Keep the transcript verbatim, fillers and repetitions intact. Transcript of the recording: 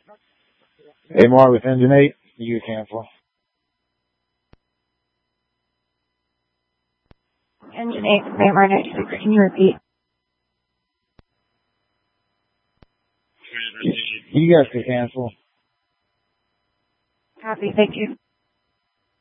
Hey, Mark, with Engine eight, you can cancel. Engine eight, Saint Martin, can you repeat? You guys can cancel. Copy, thank you.